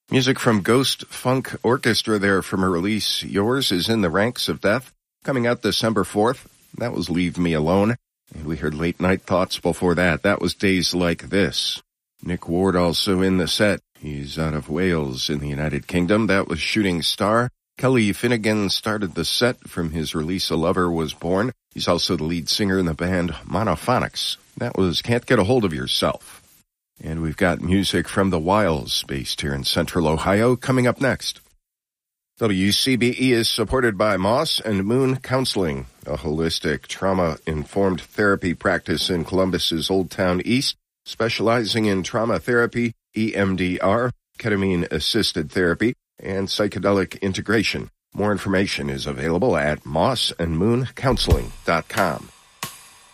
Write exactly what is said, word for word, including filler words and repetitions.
Music from Ghost Funk Orchestra there from a release, Yours is in the Ranks of Death, coming out December fourth. That was Leave Me Alone. And we heard Late Night Thoughts before that. That was Days Like This. Nick Ward also in the set. He's out of Wales in the United Kingdom. That was Shooting Star. Kelly Finnegan started the set from his release A Lover Was Born. He's also the lead singer in the band Monophonics. That was Can't Get a Hold of Yourself. And we've got music from the Wiles, based here in Central Ohio, coming up next. W C B E is supported by Moss and Moon Counseling, a holistic trauma-informed therapy practice in Columbus's Old Town East, specializing in trauma therapy, E M D R, ketamine-assisted therapy, and psychedelic integration. More information is available at moss and moon counseling dot com.